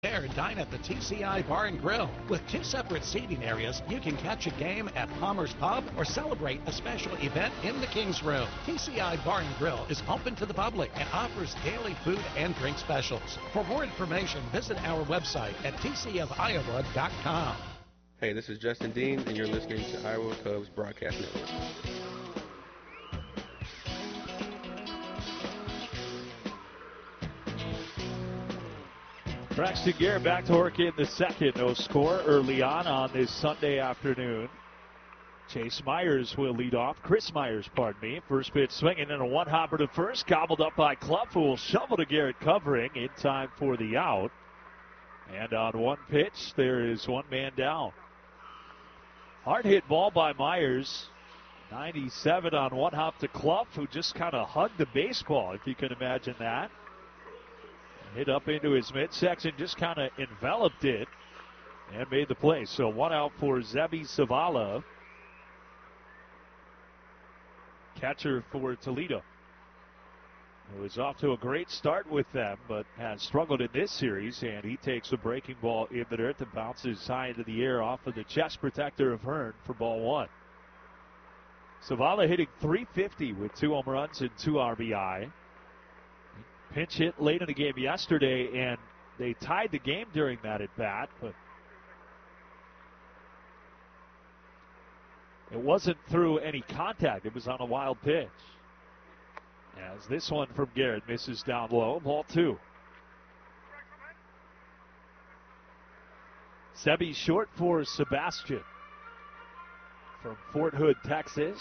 There, dine at the TCI Bar and Grill. With 2 separate seating areas, you can catch a game at Palmer's Pub or celebrate a special event in the King's Room. TCI Bar and Grill is open to the public and offers daily food and drink specials. For more information, visit our website at tcofiowa.com. Hey, this is Justin Dean, and you're listening to Iowa Cubs Broadcast Network. Braxton Garrett back to work in the second. No score early on this Sunday afternoon. Chase Myers will lead off. Chris Myers, pardon me. First pitch swinging and a one-hopper to first. Gobbled up by Cluff, who will shovel to Garrett covering in time for the out. And on one pitch, there is one man down. Hard hit ball by Myers. 97 on one hop to Cluff, who just kind of hugged the baseball, if you can imagine that. Hit up into his midsection, just kind of enveloped it and made the play. So one out for Zebi Zavala, catcher for Toledo. He was off to a great start with them, but has struggled in this series, and he takes a breaking ball in the dirt that bounces high into the air off of the chest protector of Hearn for ball one. Zavala hitting .350 with 2 home runs and 2 RBI. Pinch hit late in the game yesterday, and they tied the game during that at bat, but it wasn't through any contact. It was on a wild pitch. As this one from Garrett misses down low, ball 2. Sebi short for Sebastian from Fort Hood, Texas.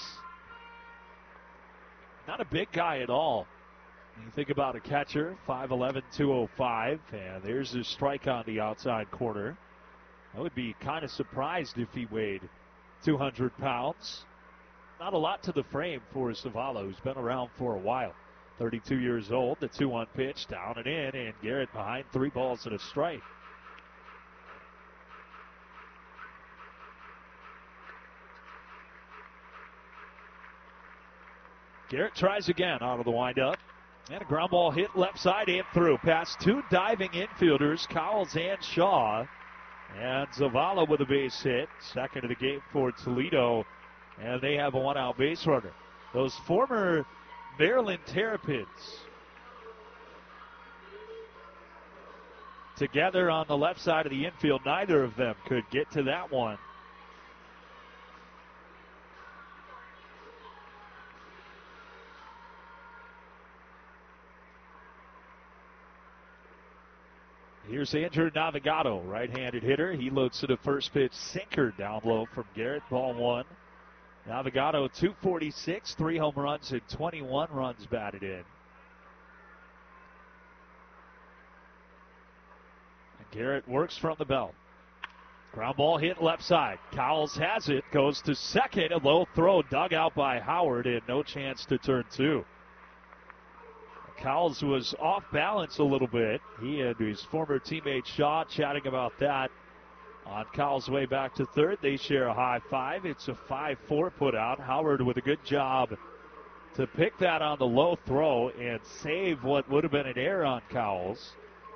Not a big guy at all. You think about a catcher, 5'11", 205, and there's a strike on the outside corner. I would be kind of surprised if he weighed 200 pounds. Not a lot to the frame for Zavala, who's been around for a while. 32 years old, the 2-1 pitch, down and in, and Garrett behind 3 balls and a strike. Garrett tries again out of the windup. And a ground ball hit left side and through. Past 2 diving infielders, Cowles and Shaw. And Zavala with a base hit. Second of the game for Toledo. And they have a 1-out base runner. Those former Maryland Terrapins together on the left side of the infield. Neither of them could get to that one. Here's Andrew Navigado, right-handed hitter. He looks at a first pitch sinker down low from Garrett. Ball 1. Navigado, 246, 3 home runs and 21 runs batted in. And Garrett works from the belt. Ground ball hit left side. Cowles has it, goes to second. A low throw dug out by Howard, and no chance to turn 2. Cowles was off balance a little bit. He and his former teammate Shaw chatting about that on Cowles' way back to third. They share a high five. It's a 5-4 put out. Howard with a good job to pick that on the low throw and save what would have been an error on Cowles.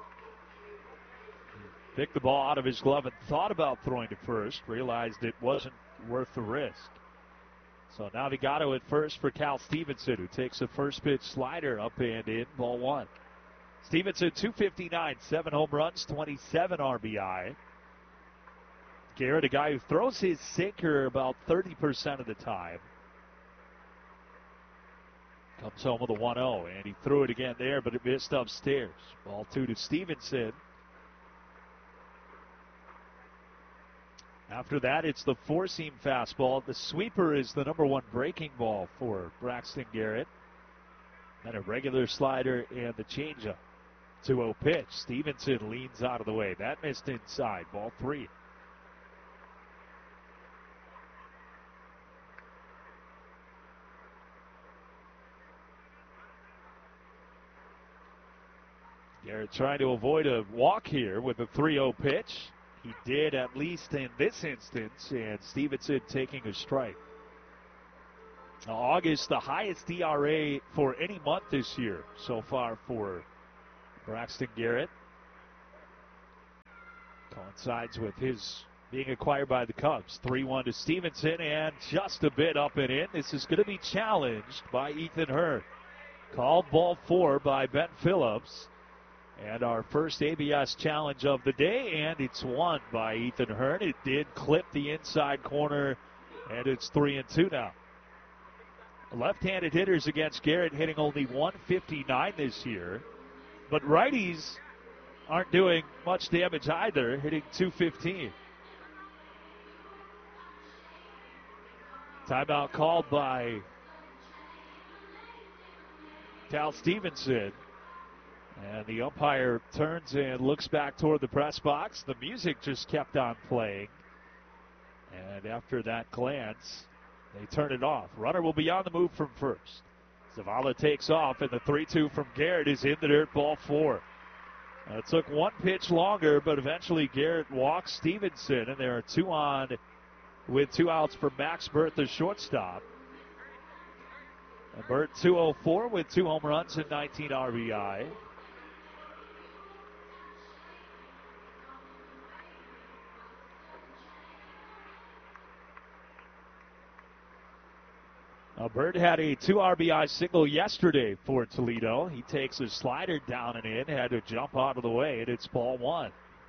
Picked the ball out of his glove and thought about throwing to first. Realized it wasn't worth the risk. So Navigado at first for Cal Stevenson, who takes a first pitch slider up and in, ball 1. Stevenson, 259, 7 home runs, 27 RBI. Garrett, a guy who throws his sinker about 30% of the time. Comes home with a 1-0, and he threw it again there, but it missed upstairs. Ball 2 to Stevenson. After that, it's the four-seam fastball. The sweeper is the number 1 breaking ball for Braxton Garrett. Then a regular slider and the changeup. 2-0 pitch. Stevenson leans out of the way. That missed inside. Ball 3. Garrett trying to avoid a walk here with a 3-0 pitch. He did, at least in this instance, and Stevenson taking a strike. Now, August, the highest ERA for any month this year so far for Braxton Garrett. coincides with his being acquired by the Cubs. 3-1 to Stevenson, and just a bit up and in. This is going to be challenged by Ethan Hearn. Called ball 4 by Ben Phillips. And our first ABS challenge of the day, and it's won by Ethan Hearn. It did clip the inside corner, and it's 3-2 now. Left-handed hitters against Garrett hitting only 159 this year, but righties aren't doing much damage either, hitting 215. Timeout called by Cal Stevenson. And the umpire turns and looks back toward the press box. The music just kept on playing. And after that glance, they turn it off. Runner will be on the move from first. Zavala takes off, and the 3-2 from Garrett is in the dirt, ball 4. It took one pitch longer, but eventually Garrett walks Stevenson, and there are 2 on with 2 outs for Max Burt, the shortstop. And Burt 204 with 2 home runs and 19 RBI. Burt had a 2 RBI single yesterday for Toledo. He takes a slider down and in, had to jump out of the way, and it's ball 1.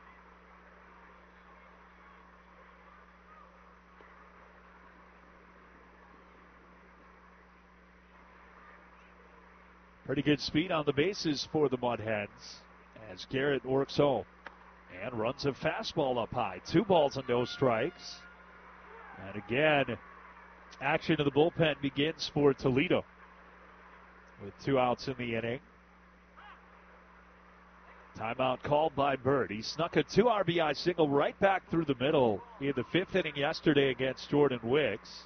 Pretty good speed on the bases for the Mud Hens as Garrett works home and runs a fastball up high. 2 balls and no strikes. And again, action of the bullpen begins for Toledo with 2 outs in the inning. Timeout called by Bird. He snuck a 2 RBI single right back through the middle in the 5th inning yesterday against Jordan Wicks.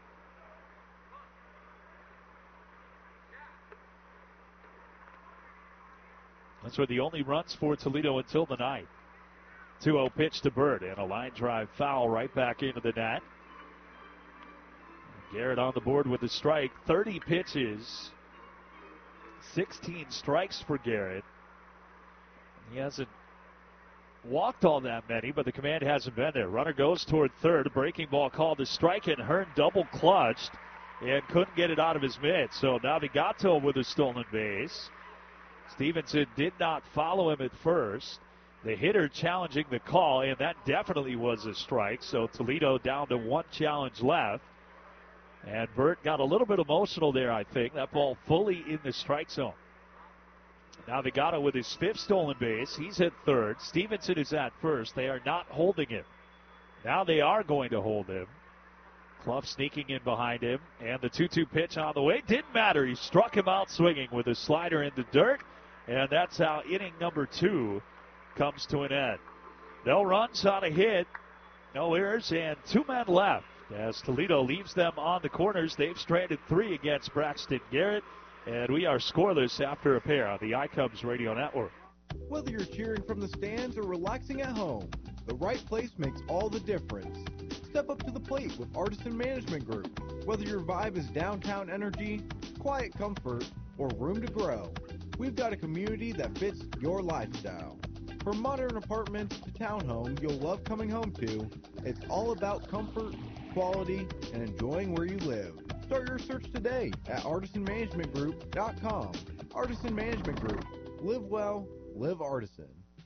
Those were the only runs for Toledo until the 9th. 2-0 pitch to Bird and a line drive foul right back into the net. Garrett on the board with a strike. 30 pitches, 16 strikes for Garrett. He hasn't walked all that many, but the command hasn't been there. Runner goes toward third. A breaking ball called to strike, and Hearn double clutched and couldn't get it out of his mitt. So Navigato with a stolen base. Stevenson did not follow him at first. The hitter challenging the call, and that definitely was a strike. So Toledo down to 1 challenge left. And Burt got a little bit emotional there, I think. That ball fully in the strike zone. Navigato with his 5th stolen base. He's at third. Stevenson is at first. They are not holding him. Now they are going to hold him. Clough sneaking in behind him. And the 2-2 pitch on the way. Didn't matter. He struck him out swinging with a slider in the dirt. And that's how inning number 2 comes to an end. No runs on a hit. No errors and 2 men left. As Toledo leaves them on the corners, they've stranded 3 against Braxton Garrett. And we are scoreless after a pair on the iCubs Radio Network. Whether you're cheering from the stands or relaxing at home, the right place makes all the difference. Step up to the plate with Artisan Management Group. Whether your vibe is downtown energy, quiet comfort, or room to grow, we've got a community that fits your lifestyle. From modern apartments to townhomes you'll love coming home to, it's all about comfort, quality, and enjoying where you live. Start your search today at artisanmanagementgroup.com. Artisan Management Group. Live well, live Artisan.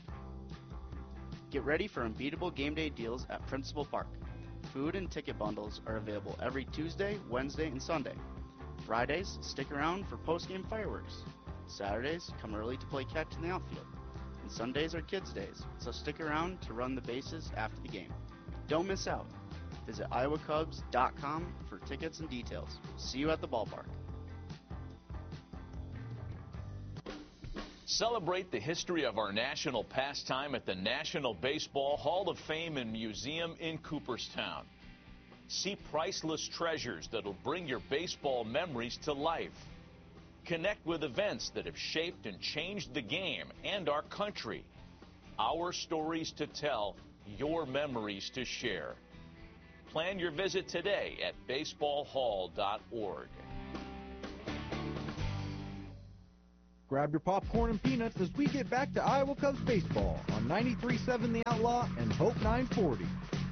Get ready for unbeatable game day deals at Principal Park. Food and ticket bundles are available every Tuesday, Wednesday, and Sunday. Fridays, stick around for post-game fireworks. Saturdays, come early to play catch in the outfield. And Sundays are kids' days, so stick around to run the bases after the game. Don't miss out. Visit iowacubs.com for tickets and details. See you at the ballpark. Celebrate the history of our national pastime at the National Baseball Hall of Fame and Museum in Cooperstown. See priceless treasures that'll bring your baseball memories to life. Connect with events that have shaped and changed the game and our country. Our stories to tell, your memories to share. Plan your visit today at baseballhall.org. Grab your popcorn and peanuts as we get back to Iowa Cubs baseball on 93.7 The Outlaw and Hope 940.